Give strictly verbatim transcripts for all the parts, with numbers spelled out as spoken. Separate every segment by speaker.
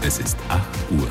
Speaker 1: Es ist acht Uhr.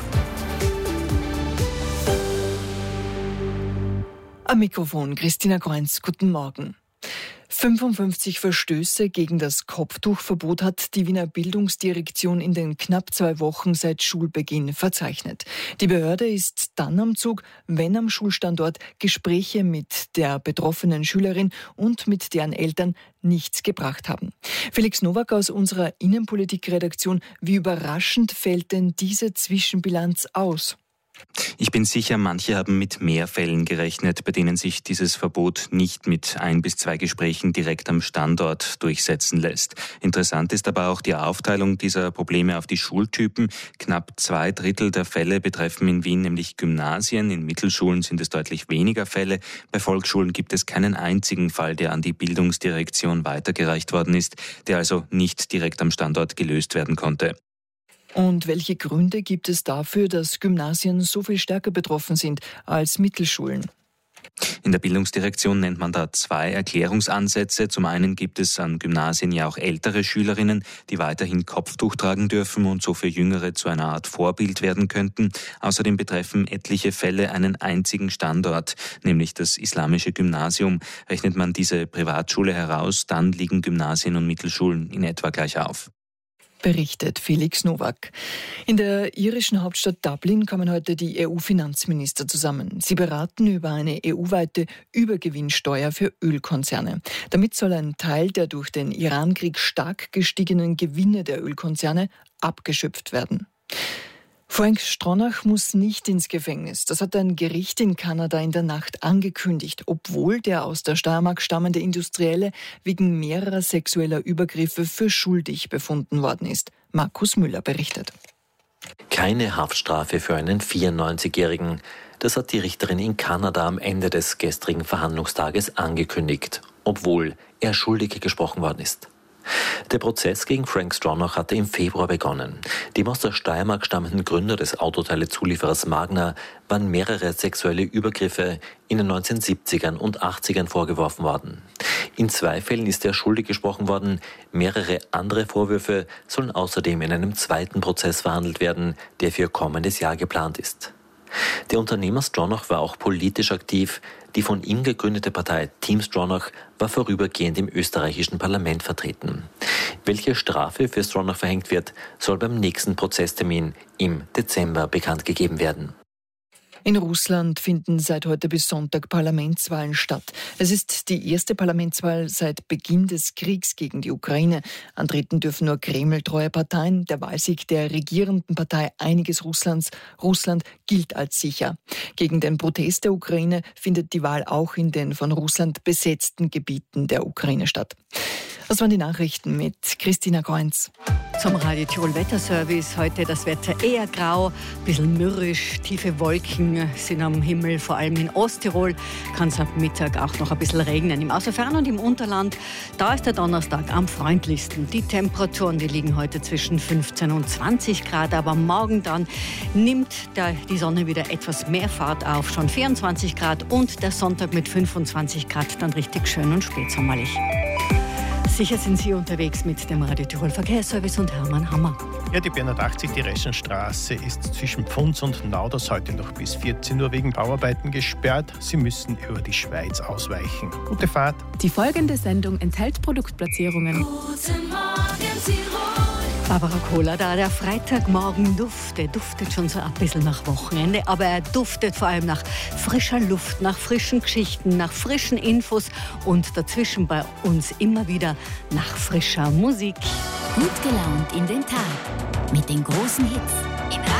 Speaker 2: Am Mikrofon Christina Kreunz, guten Morgen. fünfundfünfzig Verstöße gegen das Kopftuchverbot hat die Wiener Bildungsdirektion in den knapp zwei Wochen seit Schulbeginn verzeichnet. Die Behörde ist dann am Zug, wenn am Schulstandort Gespräche mit der betroffenen Schülerin und mit deren Eltern nichts gebracht haben. Felix Nowak aus unserer Innenpolitikredaktion, wie überraschend fällt denn diese Zwischenbilanz aus?
Speaker 3: Ich bin sicher, manche haben mit mehr Fällen gerechnet, bei denen sich dieses Verbot nicht mit ein bis zwei Gesprächen direkt am Standort durchsetzen lässt. Interessant ist aber auch die Aufteilung dieser Probleme auf die Schultypen. Knapp zwei Drittel der Fälle betreffen in Wien nämlich Gymnasien. In Mittelschulen sind es deutlich weniger Fälle. Bei Volksschulen gibt es keinen einzigen Fall, der an die Bildungsdirektion weitergereicht worden ist, der also nicht direkt am Standort gelöst werden konnte.
Speaker 2: Und welche Gründe gibt es dafür, dass Gymnasien so viel stärker betroffen sind als Mittelschulen?
Speaker 3: In der Bildungsdirektion nennt man da zwei Erklärungsansätze. Zum einen gibt es an Gymnasien ja auch ältere Schülerinnen, die weiterhin Kopftuch tragen dürfen und so für Jüngere zu einer Art Vorbild werden könnten. Außerdem betreffen etliche Fälle einen einzigen Standort, nämlich das islamische Gymnasium. Rechnet man diese Privatschule heraus, dann liegen Gymnasien und Mittelschulen in etwa gleich auf.
Speaker 2: Berichtet Felix Nowak. In der irischen Hauptstadt Dublin kommen heute die E U-Finanzminister zusammen. Sie beraten über eine E U-weite Übergewinnsteuer für Ölkonzerne. Damit soll ein Teil der durch den Irankrieg stark gestiegenen Gewinne der Ölkonzerne abgeschöpft werden. Frank Stronach muss nicht ins Gefängnis. Das hat ein Gericht in Kanada in der Nacht angekündigt, obwohl der aus der Steiermark stammende Industrielle wegen mehrerer sexueller Übergriffe für schuldig befunden worden ist. Markus Müller berichtet.
Speaker 4: Keine Haftstrafe für einen vierundneunzigjährigen. Das hat die Richterin in Kanada am Ende des gestrigen Verhandlungstages angekündigt, obwohl er schuldig gesprochen worden ist. Der Prozess gegen Frank Stronach hatte im Februar begonnen. Dem aus der Steiermark stammenden Gründer des Autoteilezulieferers Magna waren mehrere sexuelle Übergriffe in den neunzehnhundertsiebzigern und achtzigern vorgeworfen worden. In zwei Fällen ist er schuldig gesprochen worden. Mehrere andere Vorwürfe sollen außerdem in einem zweiten Prozess verhandelt werden, der für kommendes Jahr geplant ist. Der Unternehmer Stronach war auch politisch aktiv. Die von ihm gegründete Partei Team Stronach war vorübergehend im österreichischen Parlament vertreten. Welche Strafe für Stronach verhängt wird, soll beim nächsten Prozesstermin im Dezember bekannt gegeben werden.
Speaker 2: In Russland finden seit heute bis Sonntag Parlamentswahlen statt. Es ist die erste Parlamentswahl seit Beginn des Kriegs gegen die Ukraine. Antreten dürfen nur Kreml-treue Parteien. Der Wahlsieg der regierenden Partei Einiges Russlands, Russland, gilt als sicher. Gegen den Protest der Ukraine findet die Wahl auch in den von Russland besetzten Gebieten der Ukraine statt. Das waren die Nachrichten mit Christina Kreunz.
Speaker 5: Zum Radio Tirol Wetterservice. Heute das Wetter eher grau, ein bisschen mürrisch. Tiefe Wolken sind am Himmel, vor allem in Osttirol. Kann es ab Mittag auch noch ein bisschen regnen. Im Außerfern und im Unterland, da ist der Donnerstag am freundlichsten. Die Temperaturen, die liegen heute zwischen fünfzehn und zwanzig Grad. Aber morgen dann nimmt der, die Sonne wieder etwas mehr Fahrt auf. Schon vierundzwanzig Grad und der Sonntag mit fünfundzwanzig Grad dann richtig schön und spätsommerlich. Sicher sind Sie unterwegs mit dem Radio Tirol Verkehrsservice und Hermann Hammer.
Speaker 6: Ja, die B hundertachtzig, die Reschenstraße, ist zwischen Pfunds und Nauders heute noch bis vierzehn Uhr wegen Bauarbeiten gesperrt. Sie müssen über die Schweiz ausweichen. Gute Fahrt.
Speaker 7: Die folgende Sendung enthält Produktplatzierungen.
Speaker 8: Guten Morgen, Tirol.
Speaker 5: Barbara Kohler, da der Freitagmorgen duftet, duftet schon so ein bisschen nach Wochenende, aber er duftet vor allem nach frischer Luft, nach frischen Geschichten, nach frischen Infos und dazwischen bei uns immer wieder nach frischer Musik.
Speaker 8: Gut gelaunt in den Tag mit den großen Hits.